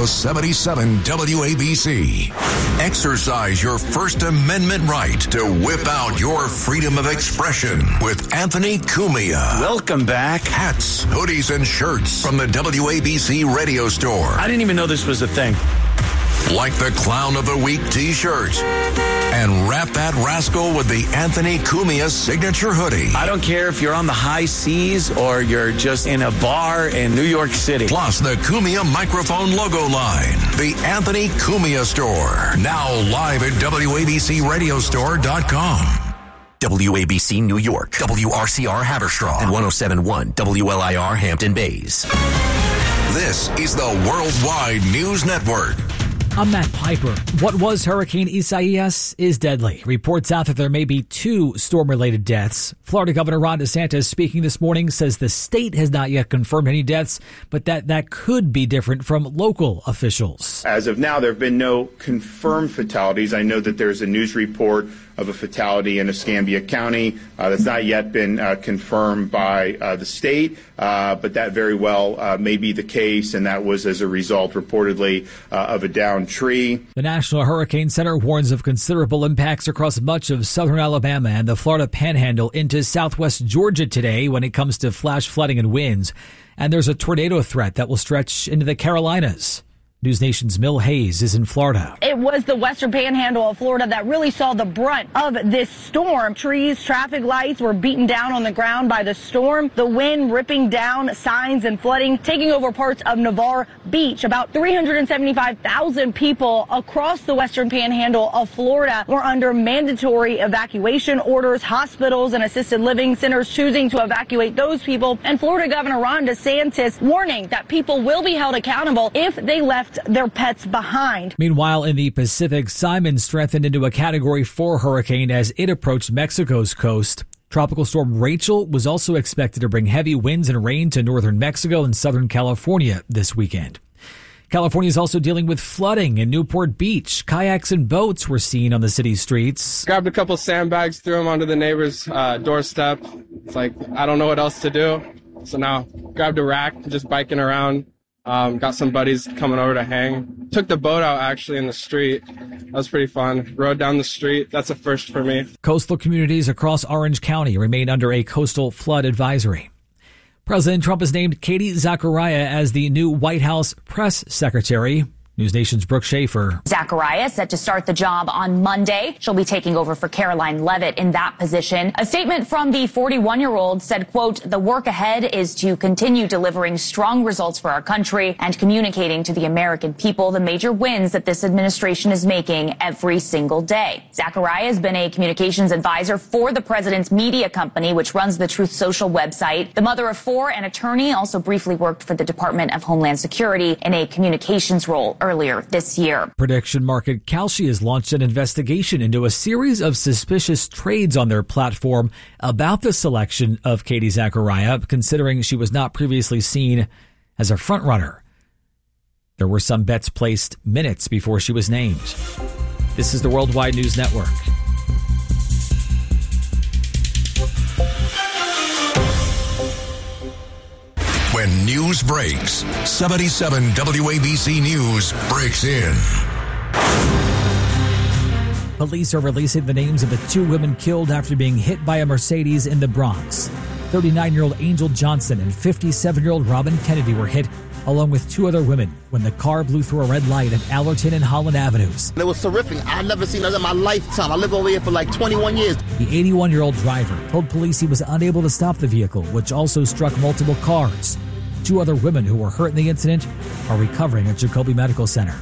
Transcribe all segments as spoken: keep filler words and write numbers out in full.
Radio seventy-seven W A B C. Exercise your First Amendment right to whip out your freedom of expression with Anthony Cumia. Welcome back. Hats, hoodies, and shirts from the W A B C radio store. I didn't even know this was a thing. Like the Clown of the Week t-shirt. And wrap that rascal with the Anthony Cumia signature hoodie. I don't care if you're on the high seas or you're just in a bar in New York City. Plus the Cumia microphone logo line. The Anthony Cumia Store. Now live at W A B C radio store dot com. W A B C New York, W R C R Haverstraw, and one oh seven point one W L I R Hampton Bays. This is the Worldwide News Network. I'm Matt Piper. What was Hurricane Isaias is deadly. Reports out that there may be two storm-related deaths. Florida Governor Ron DeSantis, speaking this morning, says the state has not yet confirmed any deaths, but that that could be different from local officials. As of now, there have been no confirmed fatalities. I know that there's a news report of a fatality in Escambia County uh, that's not yet been uh, confirmed by uh, the state, uh, but that very well uh, may be the case, and that was as a result, reportedly, uh, of a downed tree. The National Hurricane Center warns of considerable impacts across much of southern Alabama and the Florida Panhandle into southwest Georgia today when it comes to flash flooding and winds. And there's a tornado threat that will stretch into the Carolinas. News Nation's Mill Hayes is in Florida. It was the western panhandle of Florida that really saw the brunt of this storm. Trees, traffic lights were beaten down on the ground by the storm. The wind ripping down signs and flooding, taking over parts of Navarre Beach. About three hundred seventy-five thousand people across the western panhandle of Florida were under mandatory evacuation orders. Hospitals and assisted living centers choosing to evacuate those people. And Florida Governor Ron DeSantis warning that people will be held accountable if they left their pets behind. Meanwhile, in the Pacific, Simon strengthened into a Category four hurricane as it approached Mexico's coast. Tropical storm Rachel was also expected to bring heavy winds and rain to northern Mexico and southern California this weekend. California is also dealing with flooding in Newport Beach. Kayaks and boats were seen on the city's streets. Grabbed a couple sandbags, threw them onto the neighbor's uh, doorstep. It's like, I don't know what else to do. So now grabbed a rack, just biking around. Um, got some buddies coming over to hang. Took the boat out actually in the street. That was pretty fun. Rode down the street. That's a first for me. Coastal communities across Orange County remain under a coastal flood advisory. President Trump has named Katie Zachariah as the new White House press secretary. News Nation's Brooke Schaefer. Zachariah set to start the job on Monday. She'll be taking over for Caroline Leavitt in that position. A statement from the forty-one-year-old said, quote, the work ahead is to continue delivering strong results for our country and communicating to the American people the major wins that this administration is making every single day. Zachariah has been a communications advisor for the president's media company, which runs the Truth Social website. The mother of four and attorney also briefly worked for the Department of Homeland Security in a communications role earlier this year. Prediction market Kalshi has launched an investigation into a series of suspicious trades on their platform about the selection of Katie Zachariah, considering she was not previously seen as a frontrunner. There were some bets placed minutes before she was named. This is the Worldwide News Network. When news breaks, seventy-seven W A B C News breaks in. Police are releasing the names of the two women killed after being hit by a Mercedes in the Bronx. thirty-nine-year-old Angel Johnson and fifty-seven-year-old Robin Kennedy were hit, along with two other women, when the car blew through a red light at Allerton and Holland Avenues. It was terrific. I've never seen that in my lifetime. I lived over here for like twenty-one years. The eighty-one-year-old driver told police he was unable to stop the vehicle, which also struck multiple cars. Two other women who were hurt in the incident are recovering at Jacoby Medical Center.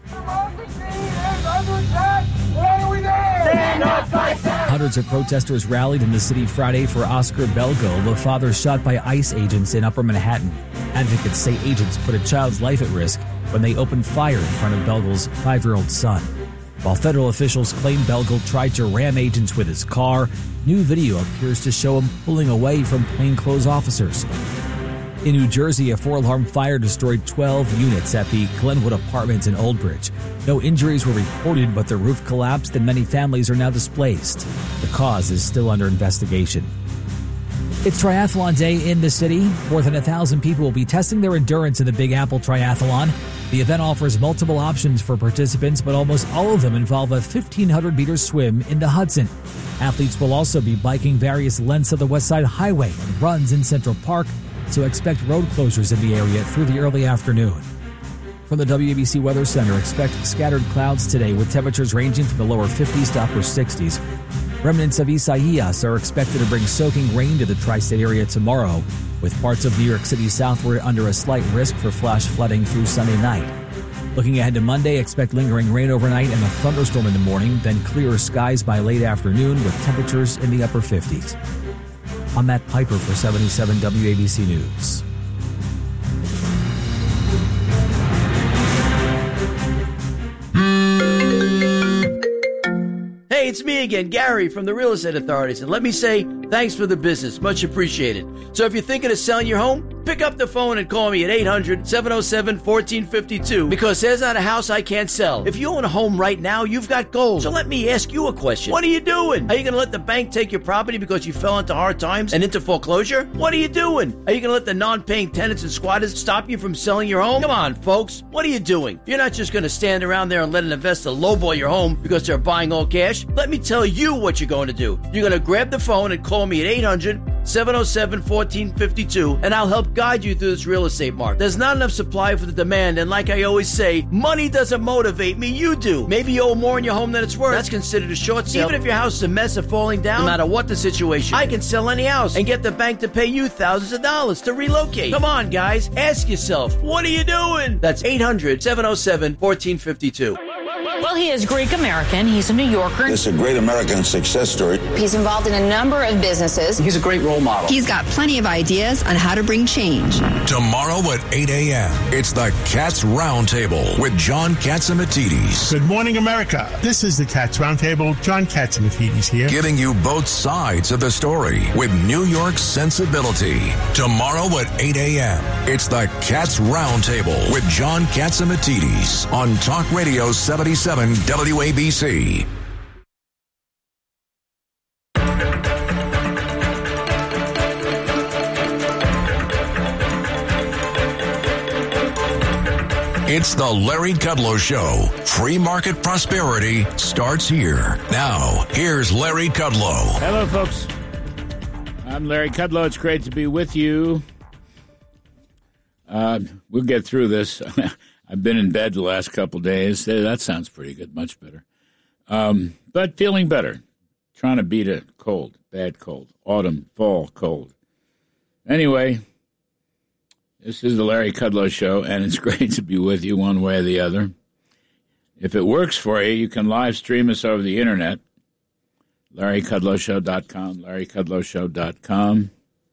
Hundreds of protesters rallied in the city Friday for Oscar Belgo, the father shot by ICE agents in Upper Manhattan. Advocates say agents put a child's life at risk when they opened fire in front of Belgo's five-year-old son. While federal officials claim Belgo tried to ram agents with his car, new video appears to show him pulling away from plainclothes officers. In New Jersey, a four-alarm fire destroyed twelve units at the Glenwood Apartments in Old Bridge. No injuries were reported, but the roof collapsed and many families are now displaced. The cause is still under investigation. It's Triathlon Day in the city. More than a thousand people will be testing their endurance in the Big Apple Triathlon. The event offers multiple options for participants, but almost all of them involve a fifteen hundred meter swim in the Hudson. Athletes will also be biking various lengths of the West Side Highway and runs in Central Park, so expect road closures in the area through the early afternoon. From the W A B C Weather Center, expect scattered clouds today with temperatures ranging from the lower fifties to upper sixties. Remnants of Isaias are expected to bring soaking rain to the tri-state area tomorrow, with parts of New York City southward under a slight risk for flash flooding through Sunday night. Looking ahead to Monday, expect lingering rain overnight and a thunderstorm in the morning, then clearer skies by late afternoon with temperatures in the upper fifties. I'm Matt Piper for seventy-seven W A B C News. Hey, it's me again, Gary from the Real Estate Authorities, and let me say thanks for the business. Much appreciated. So if you're thinking of selling your home, pick up the phone and call me at eight hundred, seven oh seven, one four five two because there's not a house I can't sell. If you own a home right now, you've got gold. So let me ask you a question. What are you doing? Are you going to let the bank take your property because you fell into hard times and into foreclosure? What are you doing? Are you going to let the non-paying tenants and squatters stop you from selling your home? Come on, folks. What are you doing? You're not just going to stand around there and let an investor lowball your home because they're buying all cash. Let me tell you what you're going to do. You're going to grab the phone and call me at eight hundred, seven oh seven, one four five two, and I'll help guide you through this real estate market. There's not enough supply for the demand, and like I always say, money doesn't motivate me, you do. Maybe you owe more in your home than it's worth. That's considered a short sale. Even if your house is a mess or falling down, no matter what the situation, I can sell any house and get the bank to pay you thousands of dollars to relocate. Come on, guys. Ask yourself, what are you doing? That's eight hundred, seven oh seven, one four five two. Well, he is Greek-American. He's a New Yorker. It's a great American success story. He's involved in a number of businesses. He's a great role model. He's got plenty of ideas on how to bring change. Tomorrow at eight a.m., it's the Cats Roundtable with John Catsimatidis. Good morning, America. This is the Cats Roundtable. John Catsimatidis here. Giving you both sides of the story with New York sensibility. Tomorrow at eight a.m., it's the Cats Roundtable with John Catsimatidis on Talk Radio seventy-seven W A B C. It's the Larry Kudlow Show. Free market prosperity starts here. Now, here's Larry Kudlow. Hello, folks. I'm Larry Kudlow. It's great to be with you. Uh, we'll get through this. I've been in bed the last couple days. That sounds pretty good, much better. Um, but feeling better. Trying to beat a cold, bad cold, autumn, fall cold. Anyway, this is the Larry Kudlow Show, and it's great to be with you one way or the other. If it works for you, you can live stream us over the Internet, larry kudlow show dot com, larry kudlow show dot com.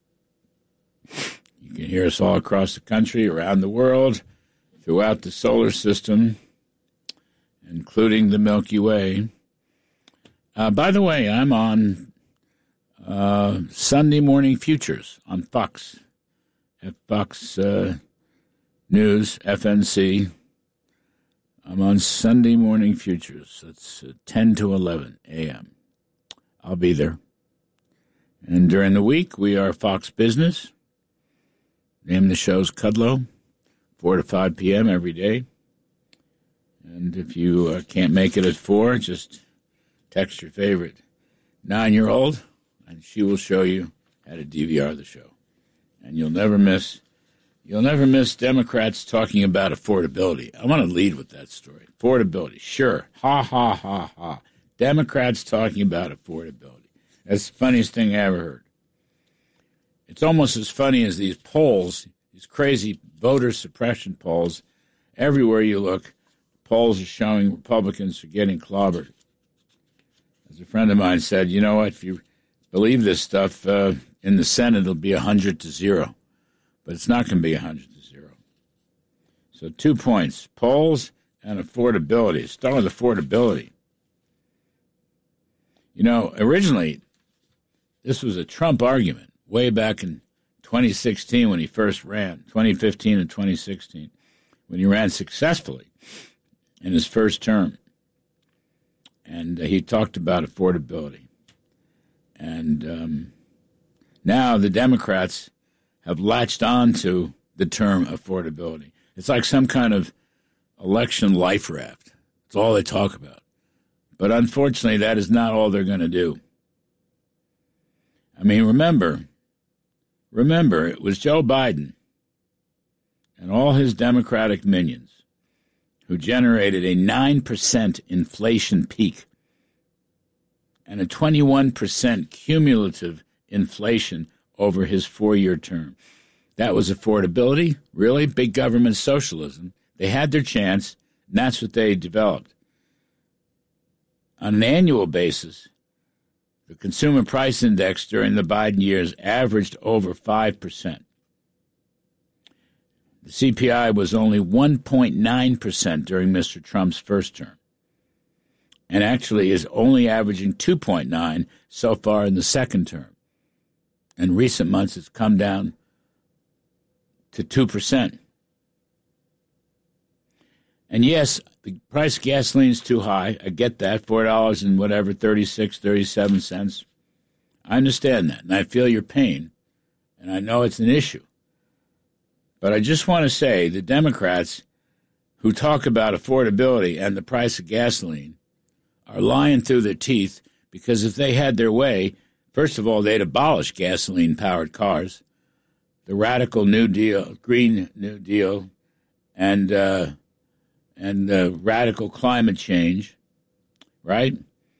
You can hear us all across the country, around the world, throughout the solar system, including the Milky Way. Uh, by the way, I'm on uh, Sunday Morning Futures on Fox, at Fox uh, News, F N C. I'm on Sunday Morning Futures. That's uh, ten to eleven a.m. I'll be there. And during the week, we are Fox Business. Name the show's Kudlow. four to five p.m. every day. And if you uh, can't make it at four, just text your favorite nine-year-old, and she will show you how to D V R the show. And you'll never miss, you'll never miss Democrats talking about affordability. I want to lead with that story. Affordability, sure. Ha, ha, ha, ha. Democrats talking about affordability. That's the funniest thing I ever heard. It's almost as funny as these polls, these crazy voter suppression polls. Everywhere you look, polls are showing Republicans are getting clobbered. As a friend of mine said, you know what, if you believe this stuff, uh, in the Senate it'll be one hundred to zero. But it's not going to be one hundred to zero. So two points, polls and affordability. Start with affordability. You know, originally, this was a Trump argument way back in twenty sixteen when he first ran, twenty fifteen and twenty sixteen, when he ran successfully in his first term. And uh, he talked about affordability. And um, now the Democrats have latched on to the term affordability. It's like some kind of election life raft. That's all they talk about. But unfortunately, that is not all they're going to do. I mean, remember, remember, it was Joe Biden and all his Democratic minions who generated a nine percent inflation peak and a twenty-one percent cumulative inflation over his four-year term. That was affordability, really, big government socialism. They had their chance, and that's what they developed. On an annual basis, the consumer price index during the Biden years averaged over five percent. The C P I was only one point nine percent during Mister Trump's first term, and actually is only averaging two point nine so far in the second term. In recent months, it's come down to two percent. And yes, the price of gasoline is too high. I get that, four dollars and whatever, thirty-six, thirty-seven cents. I understand that, and I feel your pain, and I know it's an issue. But I just want to say the Democrats who talk about affordability and the price of gasoline are lying through their teeth, because if they had their way, first of all, they'd abolish gasoline-powered cars, the radical New Deal, Green New Deal, and uh, and uh, radical climate change, right?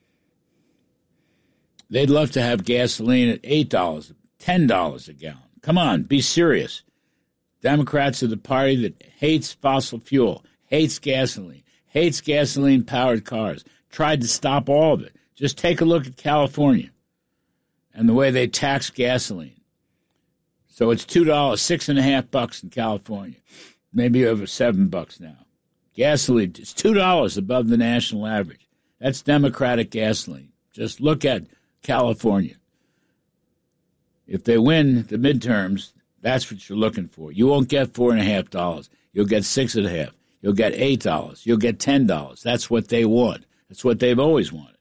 They'd love to have gasoline at eight dollars, ten dollars a gallon. Come on, be serious. Democrats are the party that hates fossil fuel, hates gasoline, hates gasoline-powered cars, tried to stop all of it. Just take a look at California and the way they tax gasoline. So it's two dollars, six and a half bucks in California, maybe over seven bucks now. Gasoline is two dollars above the national average. That's Democratic gasoline. Just look at California. If they win the midterms, that's what you're looking for. You won't get four and a half dollars. You'll get six and a half. You'll get eight dollars. You'll get ten dollars. That's what they want. That's what they've always wanted.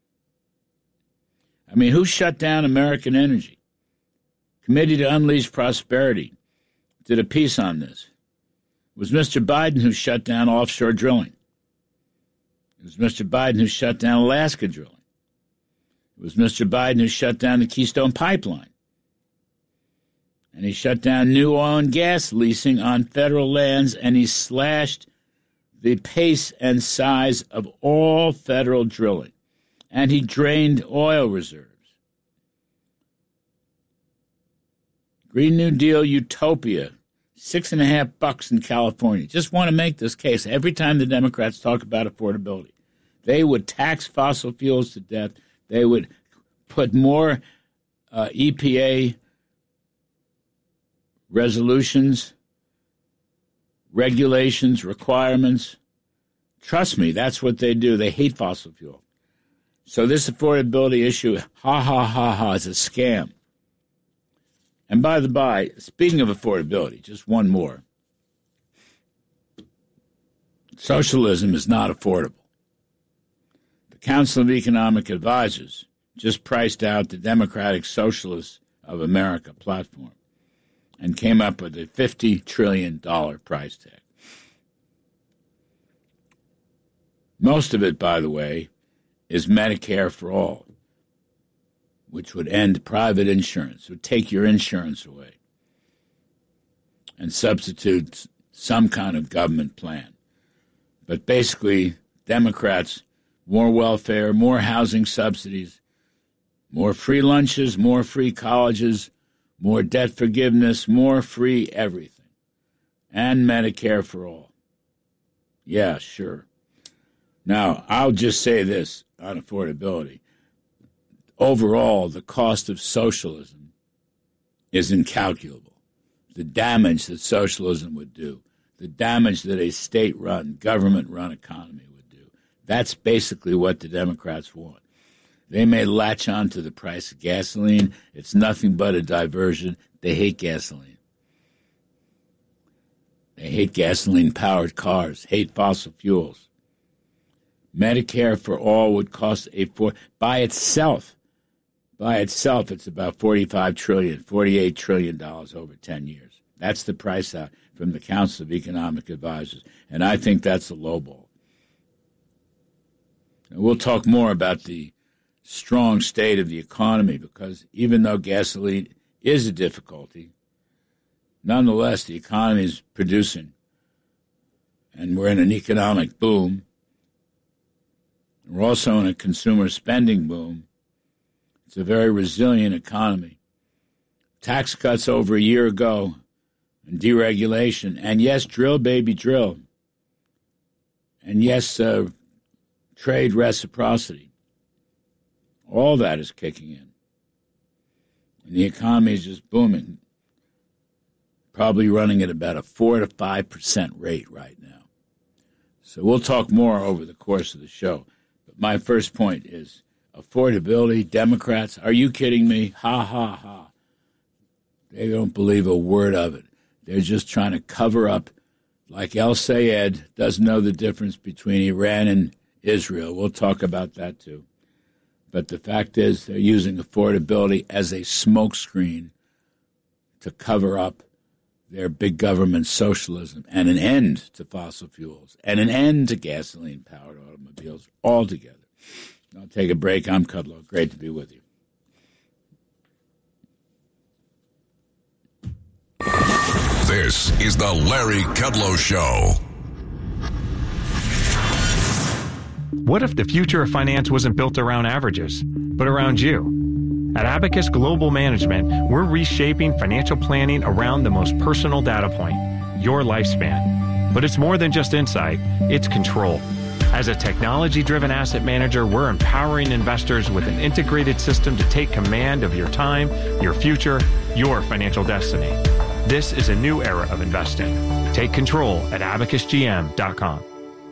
I mean, who shut down American Energy? Committee to Unleash Prosperity did a piece on this. It was Mister Biden who shut down offshore drilling. It was Mister Biden who shut down Alaska drilling. It was Mister Biden who shut down the Keystone Pipeline. And he shut down new oil and gas leasing on federal lands, and he slashed the pace and size of all federal drilling. And he drained oil reserves. Green New Deal utopia, six and a half bucks in California. Just want to make this case. Every time the Democrats talk about affordability, they would tax fossil fuels to death. They would put more uh, E P A resolutions, regulations, requirements. Trust me, that's what they do. They hate fossil fuel. So this affordability issue, ha, ha, ha, ha, is a scam. And by the by, speaking of affordability, just one more. Socialism is not affordable. The Council of Economic Advisors just priced out the Democratic Socialists of America platform and came up with a fifty trillion dollars price tag. Most of it, by the way, is Medicare for all, which would end private insurance, would take your insurance away and substitute some kind of government plan. But basically, Democrats, more welfare, more housing subsidies, more free lunches, more free colleges, more debt forgiveness, more free everything, and Medicare for all. Yeah, sure. Now, I'll just say this on affordability. Overall, the cost of socialism is incalculable. The damage that socialism would do, the damage that a state-run, government-run economy would do, that's basically what the Democrats want. They may latch on to the price of gasoline. It's nothing but a diversion. They hate gasoline. They hate gasoline-powered cars, hate fossil fuels. Medicare for all would cost a four by itself. By itself, it's about forty-five trillion dollars, forty-eight trillion dollars over ten years. That's the price out from the Council of Economic Advisors. And I think that's a lowball. And we'll talk more about the strong state of the economy because even though gasoline is a difficulty, nonetheless, the economy is producing. And we're in an economic boom. We're also in a consumer spending boom. It's a very resilient economy. Tax cuts over a year ago and deregulation. And yes, drill, baby, drill. And yes, uh, trade reciprocity. All that is kicking in. And the economy is just booming. Probably running at about a four to five percent rate right now. So we'll talk more over the course of the show. But my first point is affordability. Democrats, are you kidding me? Ha, ha, ha. They don't believe a word of it. They're just trying to cover up, like El Sayed doesn't know the difference between Iran and Israel. We'll talk about that too. But the fact is they're using affordability as a smokescreen to cover up their big government socialism and an end to fossil fuels and an end to gasoline-powered automobiles altogether. I'll take a break. I'm Kudlow. Great to be with you. This is the Larry Kudlow Show. What if the future of finance wasn't built around averages, but around you? At Abacus Global Management, we're reshaping financial planning around the most personal data point, your lifespan. But it's more than just insight, it's control. As a technology-driven asset manager, we're empowering investors with an integrated system to take command of your time, your future, your financial destiny. This is a new era of investing. Take control at abacus g m dot com.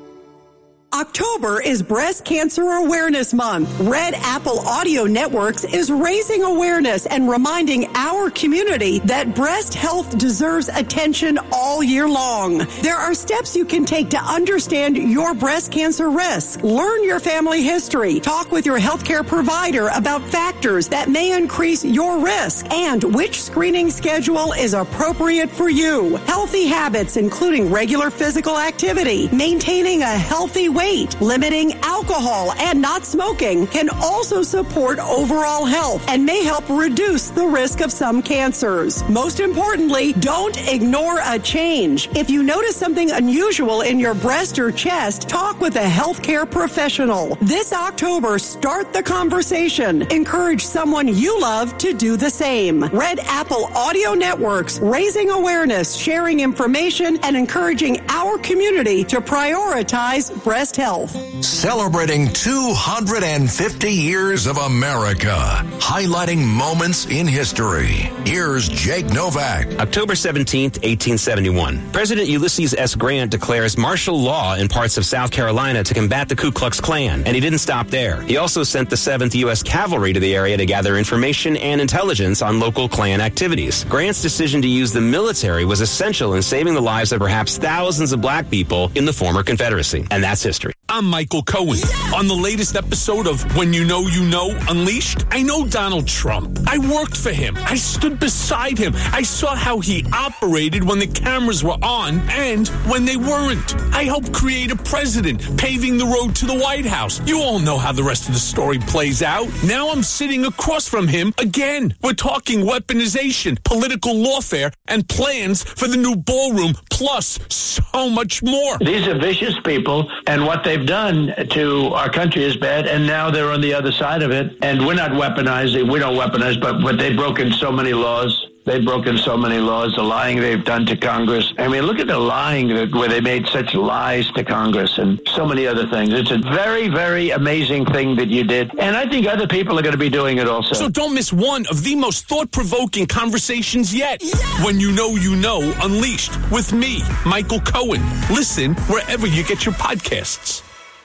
October is Breast Cancer Awareness Month. Red Apple Audio Networks is raising awareness and reminding our community that breast health deserves attention all year long. There are steps you can take to understand your breast cancer risk. Learn your family history. Talk with your healthcare provider about factors that may increase your risk and which screening schedule is appropriate for you. Healthy habits, including regular physical activity, maintaining a healthy weight, limiting alcohol, and not smoking can also support overall health and may help reduce the risk of some cancers. Most importantly, don't ignore a change. If you notice something unusual in your breast or chest, talk with a healthcare professional. This October, start the conversation. Encourage someone you love to do the same. Red Apple Audio Networks, raising awareness, sharing information, and encouraging our community to prioritize breast health. Celebrating two hundred fifty years of America, highlighting moments in history. Here's Jake Novak. October seventeenth, eighteen seventy-one. President Ulysses S. Grant declares martial law in parts of South Carolina to combat the Ku Klux Klan. And he didn't stop there. He also sent the seventh U S Cavalry to the area to gather information and intelligence on local Klan activities. Grant's decision to use the military was essential in saving the lives of perhaps thousands of black people in the former Confederacy. And that's history. I'm Michael Cohen. On the latest episode of When You Know You Know Unleashed, I know Donald Trump. I worked for him. I stood beside him. I saw how he operated when the cameras were on and when they weren't. I helped create a president, paving the road to the White House. You all know how the rest of the story plays out. Now I'm sitting across from him again. We're talking weaponization, political lawfare, and plans for the new ballroom, plus so much more. These are vicious people, and what they've done to our country is bad, and now they're on the other side of it. And we're not weaponizing. We don't weaponize, but, but they've broken so many laws. They've broken so many laws, the lying they've done to Congress. I mean, look at the lying that, where they made such lies to Congress and so many other things. It's a very, very amazing thing that you did. And I think other people are going to be doing it also. So don't miss one of the most thought-provoking conversations yet. Yeah. When You Know You Know Unleashed with me, Michael Cohen. Listen wherever you get your podcasts.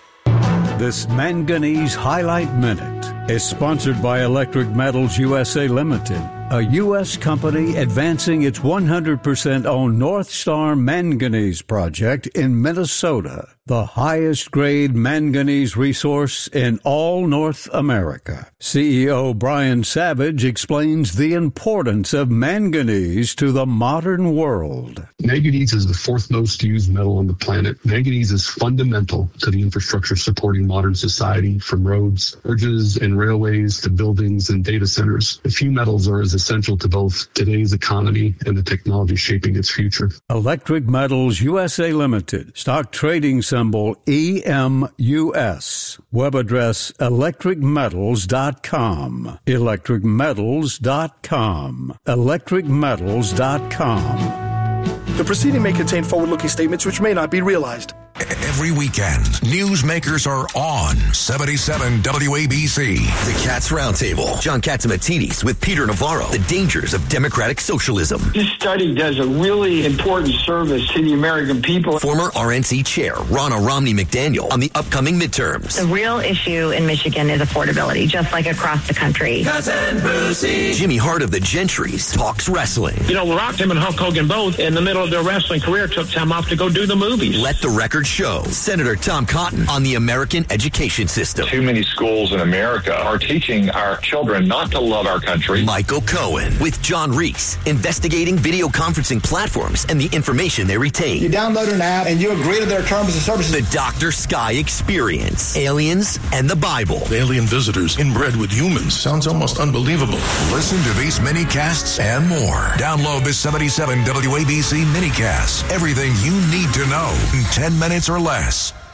This Manganese Highlight Minute is sponsored by Electric Metals U S A Limited, a U S company advancing its one hundred percent owned North Star Manganese project in Minnesota. the highest grade manganese resource in all North America. C E O Brian Savage explains the importance of manganese to the modern world. Manganese is the fourth most used metal on the planet. Manganese is fundamental to the infrastructure supporting modern society, from roads, bridges, and railways to buildings and data centers. A few metals are as essential to both today's economy and the technology shaping its future. Electric Metals U S A Limited, stock trading symbol E M U S. Web address electric metals dot com. electric metals dot com. electric metals dot com. The proceeding may contain forward-looking statements which may not be realized. Every weekend, newsmakers are on seventy-seven W A B C. The Cats Roundtable. John Catsimatidis with Peter Navarro. The dangers of democratic socialism. This study does a really important service to the American people. Former R N C chair Ronna Romney McDaniel on the upcoming midterms. The real issue in Michigan is affordability, just like across the country. Cousin Brucey. Jimmy Hart of the Gentrys talks wrestling. You know, Rock, him and Hulk Hogan both, in the middle of their wrestling career, took time off to go do the movies. Let the record show. Senator Tom Cotton on the American education system. Too many schools in America are teaching our children not to love our country. Michael Cohen with John Reese, investigating video conferencing platforms and the information they retain. You download an app and you agree to their terms and services. The Doctor Sky Experience. Aliens and the Bible. Alien visitors inbred with humans. Sounds almost unbelievable. Listen to these mini-casts and more. Download the seventy-seven W A B C mini-cast. Everything you need to know in ten minutes or less.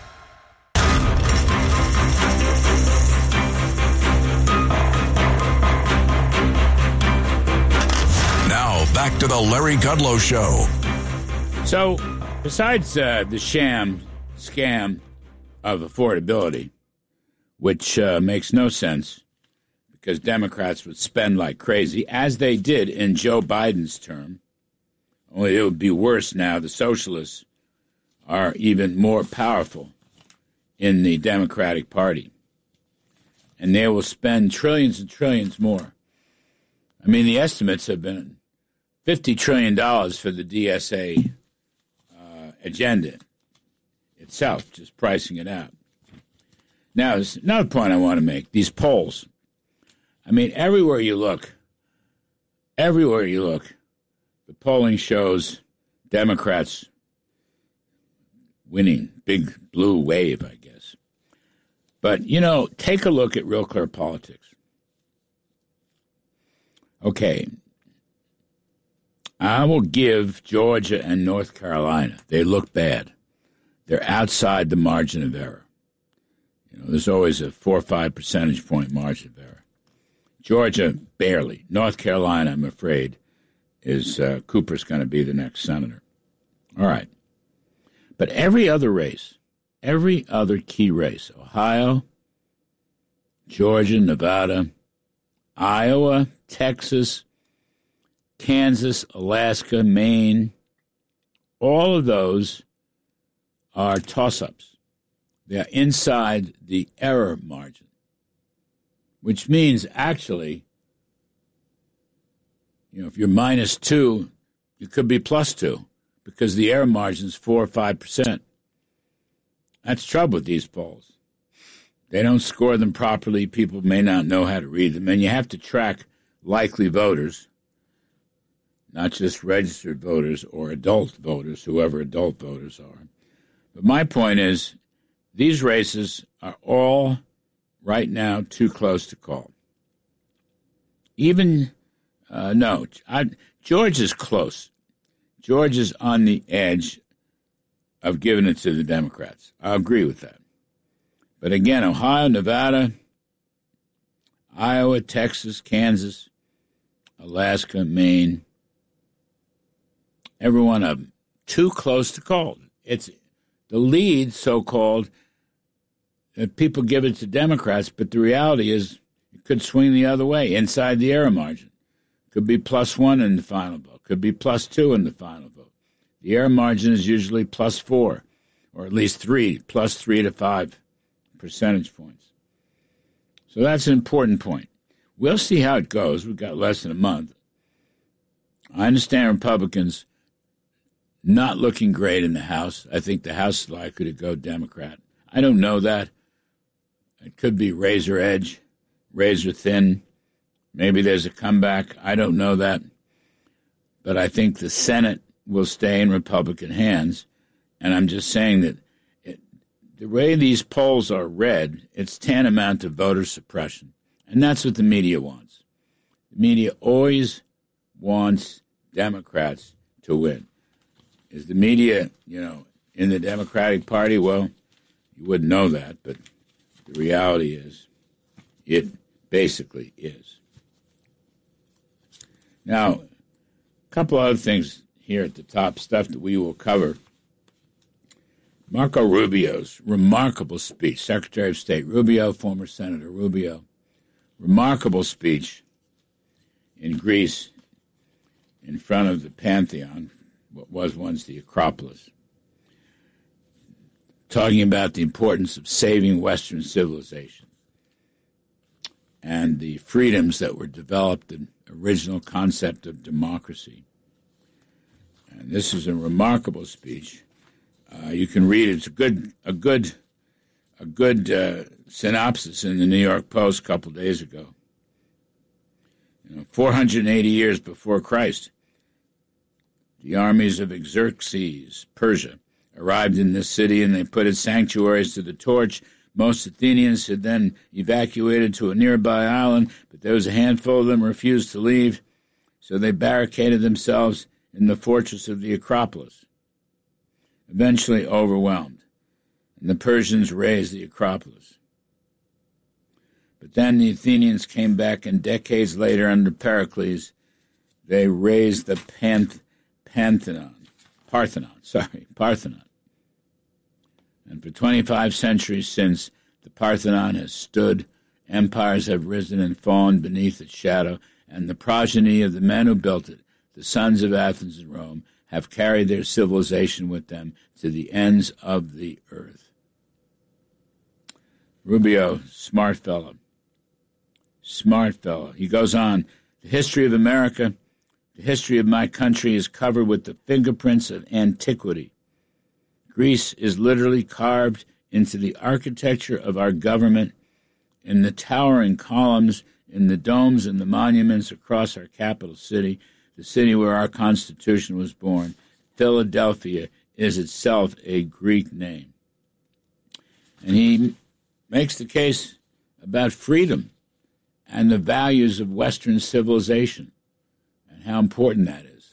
Now, back to the Larry Kudlow Show. So, besides uh, the sham scam of affordability, which uh, makes no sense because Democrats would spend like crazy, as they did in Joe Biden's term, only it would be worse now. The socialists are even more powerful in the Democratic Party. And they will spend trillions and trillions more. I mean, the estimates have been fifty trillion dollars for the D S A uh, agenda itself, just pricing it out. Now, there's another point I want to make. These polls. I mean, everywhere you look, everywhere you look, the polling shows Democrats winning, big blue wave, I guess. But, you know, take a look at Real Clear Politics. Okay. I will give Georgia and North Carolina. They look bad. They're outside the margin of error. You know, there's always a four or five percentage point margin of error. Georgia, barely. North Carolina, I'm afraid, is uh, Cooper's going to be the next senator. All right. But every other race, every other key race, Ohio, Georgia, Nevada, Iowa, Texas, Kansas, Alaska, Maine, all of those are toss-ups. They are inside the error margin, which means actually, you know, if you're minus two, you could be plus two, because the error margin is four or five percent. That's trouble with these polls. They don't score them properly. People may not know how to read them. And you have to track likely voters, not just registered voters or adult voters, whoever adult voters are. But my point is, these races are all right now too close to call. Even, uh, no, I, George is close. George is on the edge of giving it to the Democrats. I agree with that. But again, Ohio, Nevada, Iowa, Texas, Kansas, Alaska, Maine, every one of them, too close to call. It's the lead, so-called, that people give it to Democrats, but the reality is it could swing the other way, inside the error margin. Could be plus one in the final vote. Could be plus two in the final vote. The error margin is usually plus four, or at least three, plus three to five percentage points. So that's an important point. We'll see how it goes. We've got less than a month. I understand Republicans not looking great in the House. I think the House is likely to go Democrat. I don't know that. It could be razor edge, razor thin. Maybe there's a comeback. I don't know that. But I think the Senate will stay in Republican hands. And I'm just saying that it, the way these polls are read, it's tantamount to voter suppression. And that's what the media wants. The media always wants Democrats to win. Is the media, you know, in the Democratic Party? Well, you wouldn't know that, but the reality is it basically is. Now, a couple other things here at the top, stuff that we will cover. Marco Rubio's remarkable speech, Secretary of State Rubio, former Senator Rubio, remarkable speech in Greece in front of the Pantheon, what was once the Acropolis, talking about the importance of saving Western civilization and the freedoms that were developed in the original concept of democracy. And this is a remarkable speech. Uh, you can read it. It's a good, a good, a good uh, synopsis in the New York Post a couple days ago. You know, four hundred eighty years before Christ, the armies of Xerxes, Persia, arrived in this city, and they put its sanctuaries to the torch. Most Athenians had then evacuated to a nearby island, but there was a handful of them who refused to leave, so they barricaded themselves in the fortress of the Acropolis, eventually overwhelmed, and the Persians razed the Acropolis. But then the Athenians came back, and decades later, under Pericles, they razed the Panth- Pantheon, Parthenon, sorry, Parthenon. And for twenty-five centuries since, the Parthenon has stood, empires have risen and fallen beneath its shadow, and the progeny of the men who built it, the sons of Athens and Rome, have carried their civilization with them to the ends of the earth. Rubio, smart fellow. Smart fellow. He goes on, the history of America, the history of my country is covered with the fingerprints of antiquity. Greece is literally carved into the architecture of our government, in the towering columns, in the domes and the monuments across our capital city, the city where our Constitution was born. Philadelphia is itself a Greek name. And he makes the case about freedom and the values of Western civilization and how important that is.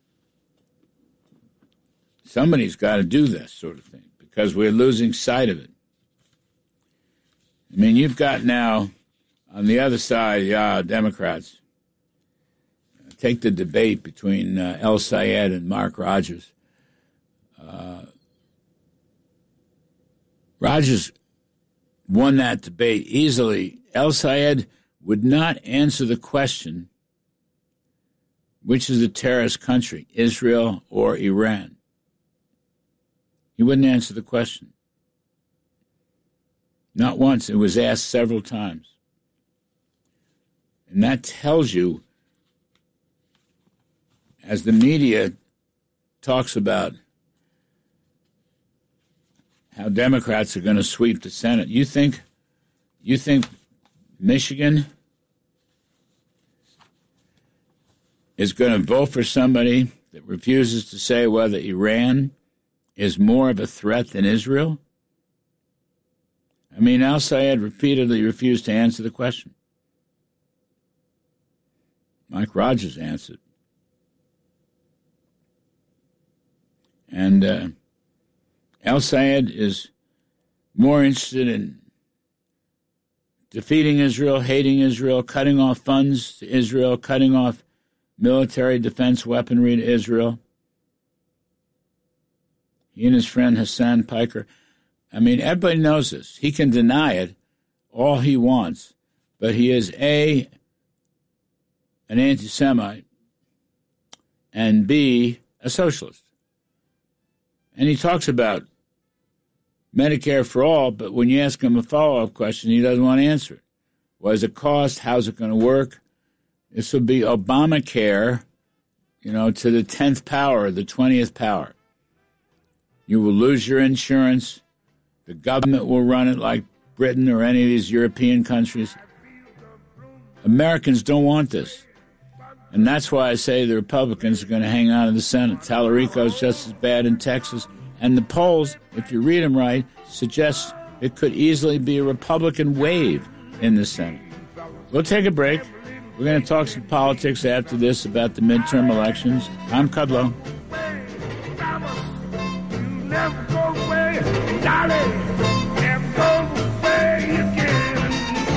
Somebody's got to do this sort of thing because we're losing sight of it. I mean, you've got now on the other side, yeah, Democrats, take the debate between uh, El Sayed and Mark Rogers. Uh, Rogers won that debate easily. El Sayed would not answer the question, which is a terrorist country, Israel or Iran? He wouldn't answer the question. Not once. It was asked several times. And that tells you, as the media talks about how Democrats are going to sweep the Senate, you think, you think Michigan is going to vote for somebody that refuses to say whether Iran is more of a threat than Israel? I mean, Al Sayed repeatedly refused to answer the question. Mike Rogers answered. And uh, Al Sayed is more interested in defeating Israel, hating Israel, cutting off funds to Israel, cutting off military defense weaponry to Israel. He and his friend Hassan Piker, I mean, everybody knows this. He can deny it all he wants, but he is A, an anti-Semite, and B, a socialist. And he talks about Medicare for all, but when you ask him a follow-up question, he doesn't want to answer it. What does it cost? How's it going to work? This will be Obamacare you know, to the tenth power, the twentieth power. You will lose your insurance. The government will run it like Britain or any of these European countries. Americans don't want this. And that's why I say the Republicans are going to hang on to the Senate. Tallarico is just as bad in Texas. And the polls, if you read them right, suggest it could easily be a Republican wave in the Senate. We'll take a break. We're going to talk some politics after this about the midterm elections. I'm Kudlow. Never go away, darling. Never go away again.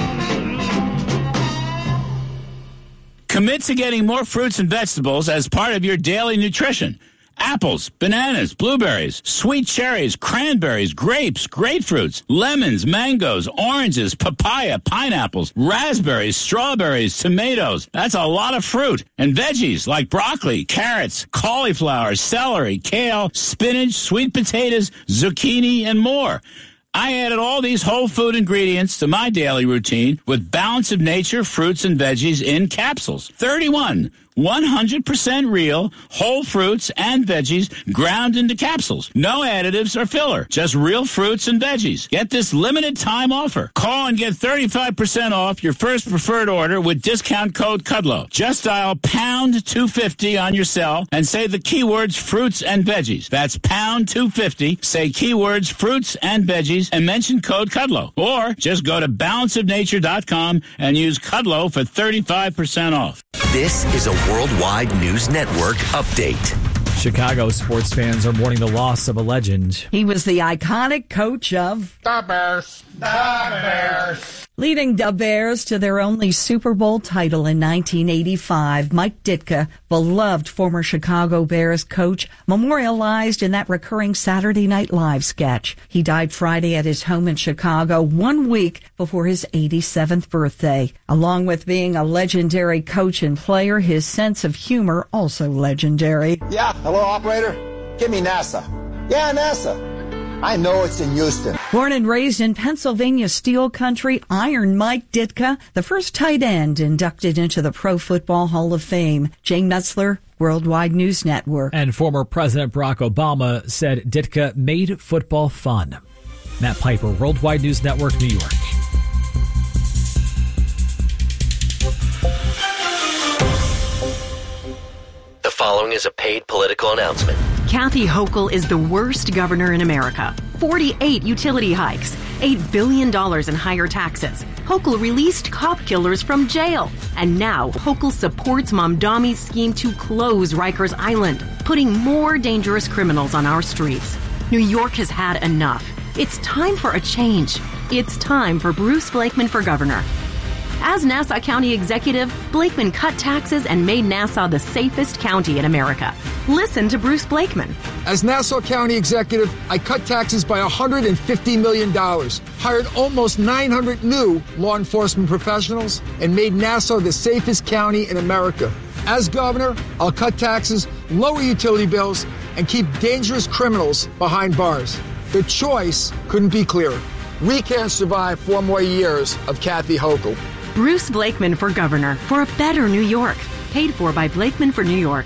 Commit to getting more fruits and vegetables as part of your daily nutrition. Apples, bananas, blueberries, sweet cherries, cranberries, grapes, grapefruits, lemons, mangoes, oranges, papaya, pineapples, raspberries, strawberries, tomatoes. That's a lot of fruit. And veggies like broccoli, carrots, cauliflower, celery, kale, spinach, sweet potatoes, zucchini, and more. I added all these whole food ingredients to my daily routine with Balance of Nature fruits and veggies in capsules. thirty-one one hundred percent real, whole fruits and veggies ground into capsules. No additives or filler, just real fruits and veggies. Get this limited time offer. Call and get thirty-five percent off your first preferred order with discount code Kudlow. Just dial pound two fifty on your cell and say the keywords fruits and veggies. That's pound two fifty, say keywords fruits and veggies, and mention code Kudlow. Or just go to balance of nature dot com and use Kudlow for thirty-five percent off. This is a Worldwide News Network update. Chicago sports fans are mourning the loss of a legend. He was the iconic coach of the Bears. The Bears. Leading the Bears to their only Super Bowl title in nineteen eighty-five, Mike Ditka, beloved former Chicago Bears coach, memorialized in that recurring Saturday Night Live sketch. He died Friday at his home in Chicago, one week before his eighty-seventh birthday. Along with being a legendary coach and player, his sense of humor also legendary. Yeah, hello, operator. Give me NASA. Yeah, NASA. I know it's in Houston. Born and raised in Pennsylvania steel country, Iron Mike Ditka, the first tight end inducted into the Pro Football Hall of Fame. Jane Metzler, Worldwide News Network. And former President Barack Obama said Ditka made football fun. Matt Piper, Worldwide News Network, New York. The following is a paid political announcement. Kathy Hochul is the worst governor in America. forty-eight utility hikes, eight billion dollars in higher taxes. Hochul released cop killers from jail. And now Hochul supports Mamdami's scheme to close Rikers Island, putting more dangerous criminals on our streets. New York has had enough. It's time for a change. It's time for Bruce Blakeman for governor. As Nassau County executive, Blakeman cut taxes and made Nassau the safest county in America. Listen to Bruce Blakeman. As Nassau County executive, I cut taxes by one hundred fifty million dollars, hired almost nine hundred new law enforcement professionals, and made Nassau the safest county in America. As governor, I'll cut taxes, lower utility bills, and keep dangerous criminals behind bars. The choice couldn't be clearer. We can't survive four more years of Kathy Hochul. Bruce Blakeman for governor for a better New York. Paid for by Blakeman for New York.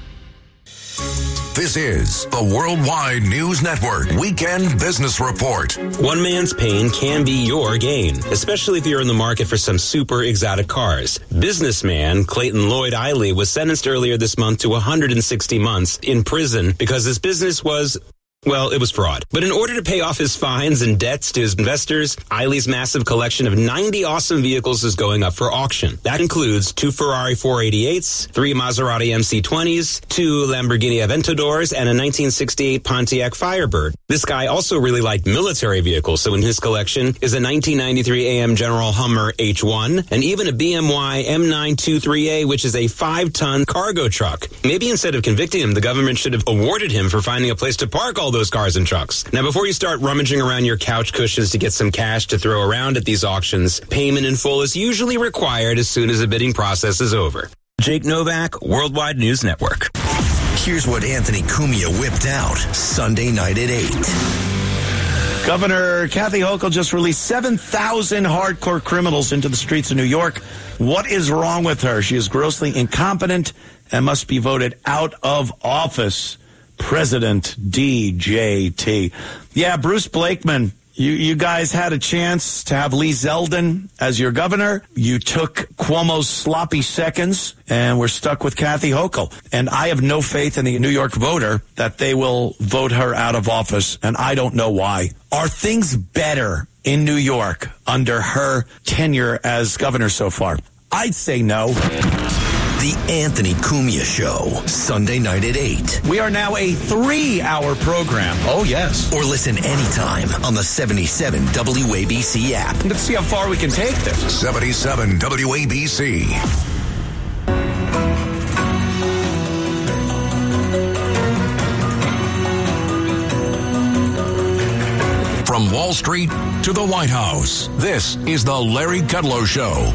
This is the Worldwide News Network Weekend Business Report. One man's pain can be your gain, especially if you're in the market for some super exotic cars. Businessman Clayton Lloyd Eiley was sentenced earlier this month to one hundred sixty months in prison because his business was... well, it was fraud. But in order to pay off his fines and debts to his investors, Eiley's massive collection of ninety awesome vehicles is going up for auction. That includes two Ferrari four eighty-eights, three Maserati M C twenties, two Lamborghini Aventadors, and a nineteen sixty-eight Pontiac Firebird. This guy also really liked military vehicles, so in his collection is a nineteen ninety-three A M General Hummer H one, and even a B M Y M nine twenty-three A, which is a five-ton cargo truck. Maybe instead of convicting him, the government should have awarded him for finding a place to park all those cars and trucks. Now, before you start rummaging around your couch cushions to get some cash to throw around at these auctions, payment in full is usually required as soon as the bidding process is over. Jake Novak, Worldwide News Network. Here's what Anthony Cumia whipped out Sunday night at eight. Governor Kathy Hochul just released seven thousand hardcore criminals into the streets of New York. What is wrong with her? She is grossly incompetent and must be voted out of office. President D J T. Yeah, Bruce Blakeman, you, you guys had a chance to have Lee Zeldin as your governor. You took Cuomo's sloppy seconds, and we're stuck with Kathy Hochul. And I have no faith in the New York voter that they will vote her out of office, and I don't know why. Are things better in New York under her tenure as governor so far? I'd say no. The Anthony Cumia Show, Sunday night at eight. We are now a three-hour program. Oh, yes. Or listen anytime on the seventy-seven W A B C app. Let's see how far we can take this. seventy-seven W A B C. From Wall Street to the White House, this is the Larry Kudlow Show.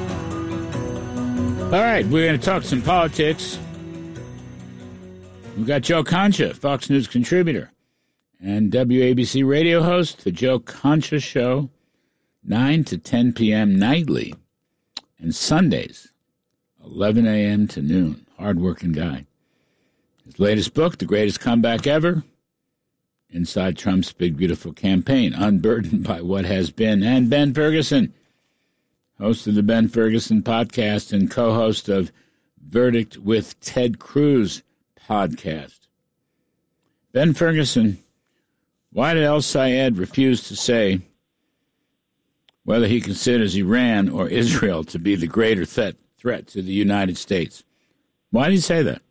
All right, we're going to talk some politics. We've got Joe Concha, Fox News contributor, and W A B C radio host, The Joe Concha Show, nine to ten p.m. nightly, and Sundays, eleven a.m. to noon. Hard-working guy. His latest book, The Greatest Comeback Ever, Inside Trump's Big Beautiful Campaign, Unburdened by What Has Been, and Ben Ferguson, host of the Ben Ferguson podcast and co-host of Verdict with Ted Cruz podcast. Ben Ferguson, why did El Sayed refuse to say whether he considers Iran or Israel to be the greater threat threat to the United States? Why did he say that?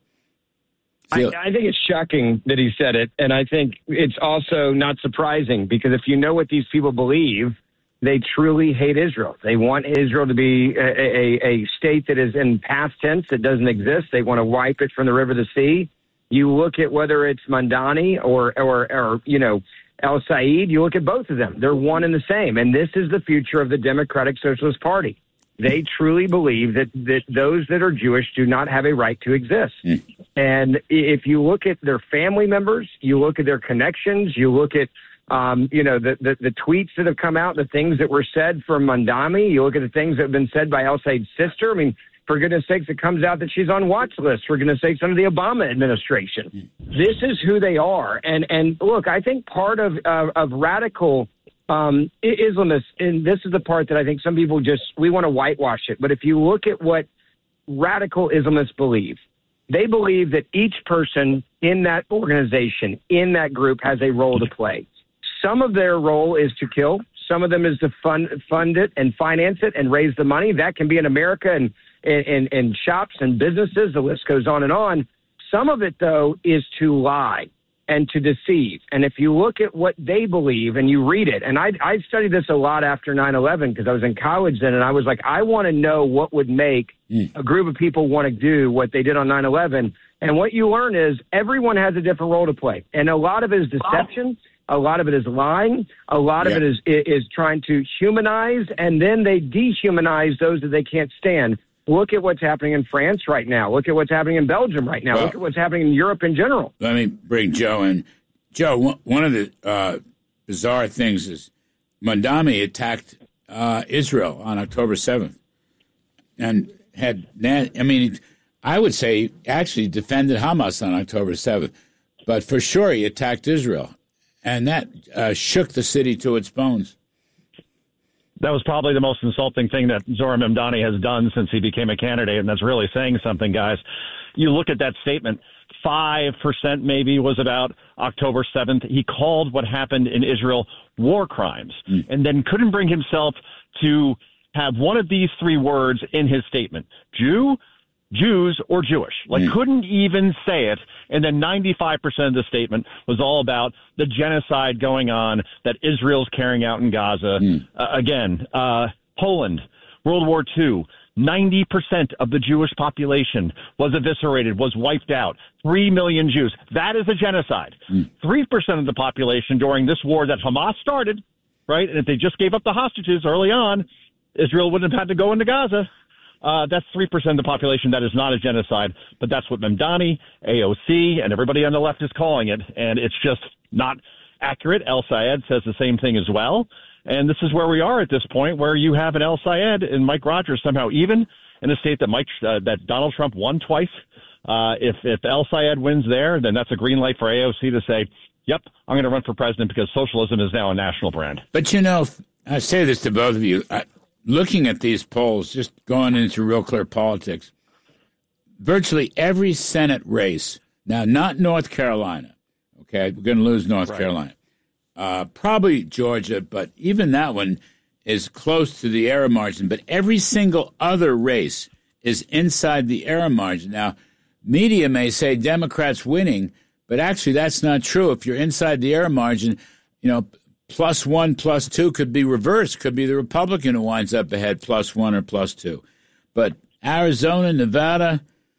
I, I think it's shocking that he said it, and I think it's also not surprising because if you know what these people believe, they truly hate Israel. They want Israel to be a, a, a state that is in past tense, that doesn't exist. They want to wipe it from the river to the sea. You look at whether it's Mamdani or, or, or you know, El Sayed, you look at both of them. They're one and the same, and this is the future of the Democratic Socialist Party. They truly believe that, that those that are Jewish do not have a right to exist. Mm. And if you look at their family members, you look at their connections, you look at Um, you know, the, the, the tweets that have come out, the things that were said from Mamdani, you look at the things that have been said by El Sayed's sister. I mean, for goodness sakes, it comes out that she's on watch lists, for goodness sakes, under the Obama administration. This is who they are. And, and look, I think part of, of, of radical um, Islamists, and this is the part that I think some people just, we want to whitewash it. But if you look at what radical Islamists believe, they believe that each person in that organization, in that group, has a role to play. Some of their role is to kill. Some of them is to fund fund it and finance it and raise the money. That can be in America and in and shops and businesses. The list goes on and on. Some of it, though, is to lie and to deceive. And if you look at what they believe and you read it, and I, I studied this a lot after nine eleven because I was in college then, and I was like, I want to know what would make mm. a group of people want to do what they did on nine eleven. And what you learn is everyone has a different role to play. And a lot of it is deception. A lot of it is lying. A lot yeah. of it is is trying to humanize, and then they dehumanize those that they can't stand. Look at what's happening in France right now. Look at what's happening in Belgium right now. Well, look at what's happening in Europe in general. Let me bring Joe in. Joe, one of the uh, bizarre things is Mamdani attacked uh, Israel on October seventh and had, I mean, I would say actually defended Hamas on October seventh, but for sure he attacked Israel. And that uh, shook the city to its bones. That was probably the most insulting thing that Zohran Mamdani has done since he became a candidate, and that's really saying something, guys. You look at that statement, five percent maybe was about October seventh. He called what happened in Israel war crimes, mm. and then couldn't bring himself to have one of these three words in his statement, Jew, Jews, or Jewish. Like, mm. couldn't even say it. And then ninety-five percent of the statement was all about the genocide going on that Israel's carrying out in Gaza. Mm. Uh, again, uh, Poland, World War Two, ninety percent of the Jewish population was eviscerated, was wiped out. Three million Jews. That is a genocide. Mm. Three percent of the population during this war that Hamas started, right? And if they just gave up the hostages early on, Israel wouldn't have had to go into Gaza. Uh, that's three percent of the population. That is not a genocide, but that's what Mamdani, A O C, and everybody on the left is calling it, and it's just not accurate. El Sayed says the same thing as well. And this is where we are at this point, where you have an El Sayed and Mike Rogers somehow even in a state that Mike uh, that Donald Trump won twice. Uh, if if El Sayed wins there, then that's a green light for A O C to say, yep, I'm going to run for president because socialism is now a national brand. But, you know, I say this to both of you. I, looking at these polls, just going into real clear politics, virtually every Senate race, now not North Carolina, okay, we're going to lose North right. Carolina, uh, probably Georgia, but even that one is close to the error margin. But every single other race is inside the error margin. Now, media may say Democrats winning, but actually that's not true. If you're inside the error margin, you know, plus one, plus two could be reversed. Could be the Republican who winds up ahead, plus one or plus two. But Arizona, Nevada,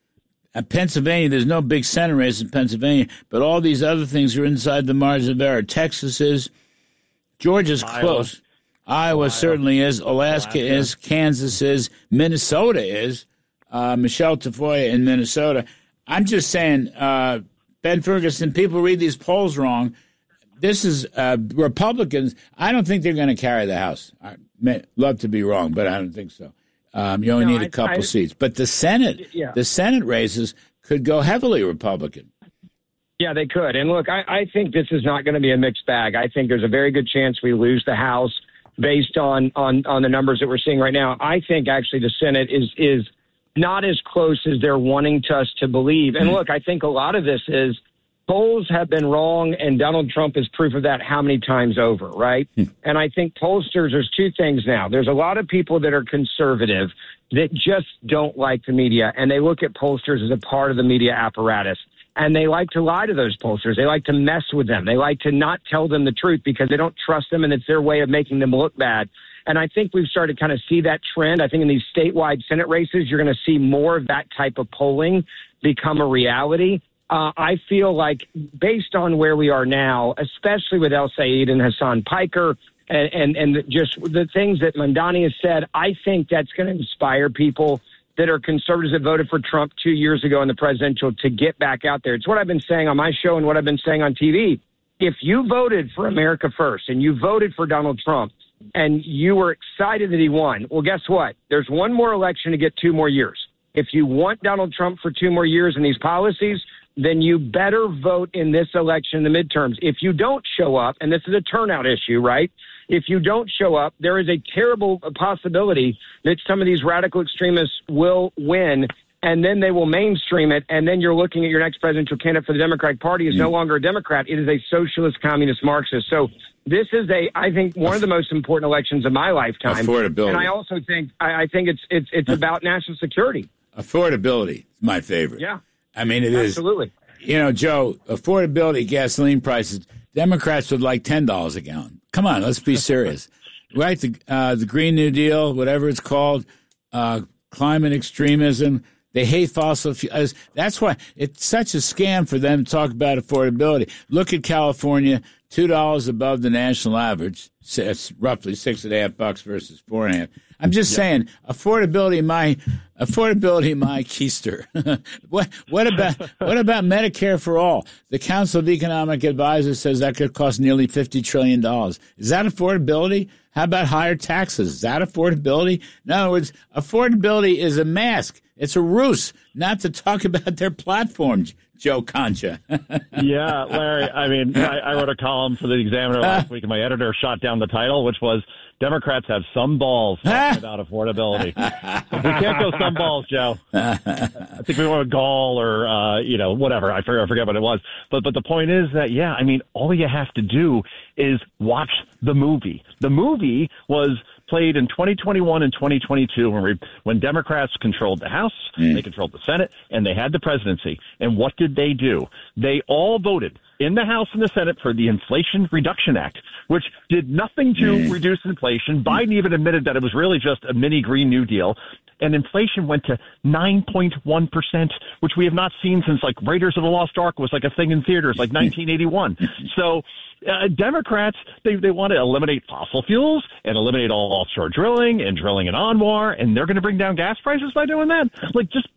and Pennsylvania, there's no big Senate race in Pennsylvania, but all these other things are inside the margin of error. Texas is. Georgia's Iowa. close. Iowa, Iowa certainly is. Alaska, Alaska is. Kansas is. Minnesota is. Uh, Michelle Tafoya in Minnesota. I'm just saying, uh, Ben Ferguson, people read these polls wrong. This is uh, Republicans. I don't think they're going to carry the House. I may love to be wrong, but I don't think so. Um, you only no, need a couple I, seats. But the Senate, yeah. the Senate races could go heavily Republican. Yeah, they could. And look, I, I think this is not going to be a mixed bag. I think there's a very good chance we lose the House based on, on, on the numbers that we're seeing right now. I think actually the Senate is is not as close as they're wanting us to believe. And look, I think a lot of this is polls have been wrong, and Donald Trump is proof of that how many times over, right? And I think pollsters, there's two things now. There's a lot of people that are conservative that just don't like the media, and they look at pollsters as a part of the media apparatus. And they like to lie to those pollsters. They like to mess with them. They like to not tell them the truth because they don't trust them, and it's their way of making them look bad. And I think we've started to kind of see that trend. I think in these statewide Senate races, you're going to see more of that type of polling become a reality. Uh, I feel like based on where we are now, especially with El Sayed and Hassan Piker and, and, and just the things that Mamdani has said, I think that's going to inspire people that are conservatives that voted for Trump two years ago in the presidential to get back out there. It's what I've been saying on my show and what I've been saying on T V. If you voted for America First and you voted for Donald Trump and you were excited that he won, well, guess what? There's one more election to get two more years. If you want Donald Trump for two more years in these policies, then you better vote in this election in the midterms. If you don't show up, and this is a turnout issue, right? If you don't show up, there is a terrible possibility that some of these radical extremists will win, and then they will mainstream it, and then you're looking at your next presidential candidate for the Democratic Party is no longer a Democrat. It is a socialist, communist, Marxist. So this is a, I think, one of the most important elections of my lifetime. Affordability. And I also think, I, I think it's it's it's about national security. Affordability is my favorite. Yeah. I mean, it Absolutely. is. Absolutely. You know, Joe, affordability, gasoline prices, Democrats would like ten dollars a gallon. Come on, let's be serious. Right? The, uh, the Green New Deal, whatever it's called, uh, climate extremism, they hate fossil fuels. That's why it's such a scam for them to talk about affordability. Look at California, two dollars above the national average. It's roughly six and a half bucks versus four and a half. I'm just yep. saying, affordability, my affordability, my keister. what what about what about Medicare for all? The Council of Economic Advisors says that could cost nearly fifty trillion dollars. Is that affordability? How about higher taxes? Is that affordability? In other words, affordability is a mask. It's a ruse, not to talk about their platform, Joe Concha. Yeah, Larry, I mean, I, I wrote a column for the Examiner last week, and my editor shot down the title, which was Democrats have some balls talking about affordability. We can't go some balls, Joe. I think we want a gall or, uh, you know, whatever. I forget, I forget what it was. But but the point is that, yeah, I mean, all you have to do is watch the movie. The movie was played in twenty twenty-one and twenty twenty-two when we, when Democrats controlled the House, mm. they controlled the Senate, and they had the presidency. And what did they do? They all voted in the House and the Senate for the Inflation Reduction Act, which did nothing to mm. reduce inflation. Biden even admitted that it was really just a mini Green New Deal. And inflation went to nine point one percent, which we have not seen since, like, Raiders of the Lost Ark was like a thing in theaters, like nineteen eighty-one. So uh, Democrats, they, they want to eliminate fossil fuels and eliminate all offshore drilling and drilling in Anwar, and they're going to bring down gas prices by doing that. Like, just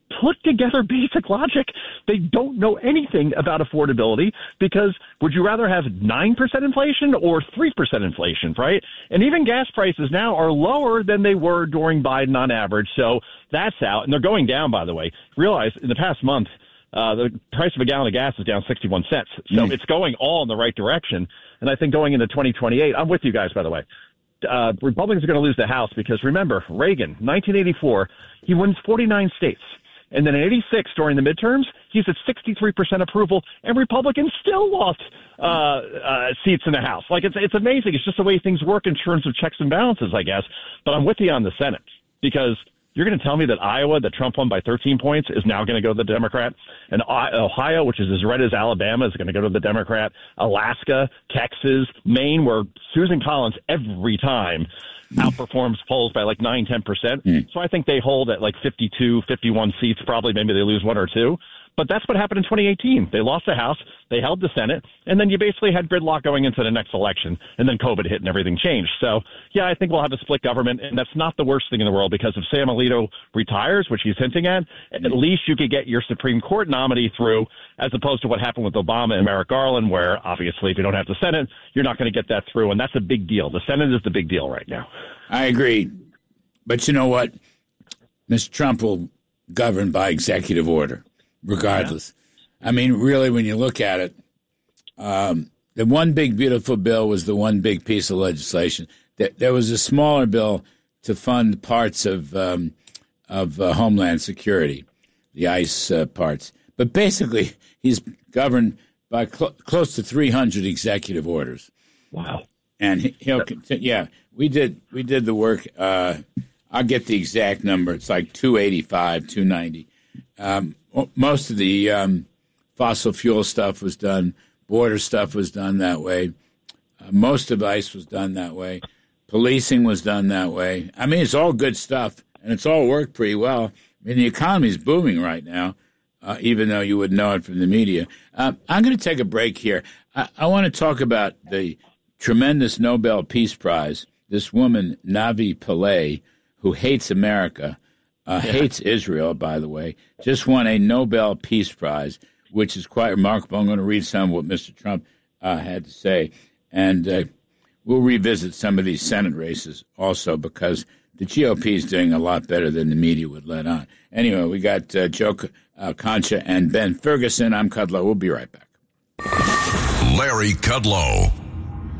put together basic logic. They don't know anything about affordability because would you rather have nine percent inflation or three percent inflation, right? And even gas prices now are lower than they were during Biden on average. So that's out. And they're going down, by the way. Realize in the past month, uh, the price of a gallon of gas is down sixty-one cents. So mm. it's going all in the right direction. And I think going into twenty twenty-eight, I'm with you guys, by the way. Uh, Republicans are going to lose the House because remember, Reagan, nineteen eighty-four, he wins forty-nine states. And then in eighty-six, during the midterms, he's at sixty-three percent approval, and Republicans still lost uh, uh, seats in the House. Like, it's it's amazing. It's just the way things work in terms of checks and balances, I guess. But I'm with you on the Senate because you're going to tell me that Iowa, that Trump won by thirteen points, is now going to go to the Democrat? And Ohio, which is as red as Alabama, is going to go to the Democrat. Alaska, Texas, Maine, where Susan Collins every time outperforms polls by like nine, ten percent. Mm. So I think they hold at like fifty-two, fifty-one seats. Probably maybe they lose one or two. But that's what happened in twenty eighteen. They lost the House, they held the Senate, and then you basically had gridlock going into the next election, and then COVID hit and everything changed. So, yeah, I think we'll have a split government, and that's not the worst thing in the world because if Sam Alito retires, which he's hinting at, at least you could get your Supreme Court nominee through as opposed to what happened with Obama and Merrick Garland, where obviously if you don't have the Senate, you're not going to get that through, and that's a big deal. The Senate is the big deal right now. I agree. But you know what? Mister Trump will govern by executive order. Regardless. Yeah. I mean, really, when you look at it, um, the one big beautiful bill was the one big piece of legislation. There was a smaller bill to fund parts of um, of uh, Homeland Security, the ICE uh, parts. But basically, he's governed by cl- close to three hundred executive orders. Wow! And he, he'll continue. Yeah, we did we did the work. Uh, I'll get the exact number. It's like two eighty-five, two ninety. Um, most of the um, fossil fuel stuff was done. Border stuff was done that way. Uh, most of ICE was done that way. Policing was done that way. I mean, it's all good stuff, and it's all worked pretty well. I mean, the economy's booming right now, uh, even though you would know it from the media. Uh, I'm going to take a break here. I, I want to talk about the tremendous Nobel Peace Prize. This woman, Navi Pillay, who hates America, Uh, yeah. hates Israel, by the way, just won a Nobel Peace Prize, which is quite remarkable. I'm going to read some of what Mister Trump uh, had to say. And uh, we'll revisit some of these Senate races also because the G O P is doing a lot better than the media would let on. Anyway, we got uh, Joe uh, Concha and Ben Ferguson. I'm Kudlow. We'll be right back. Larry Kudlow.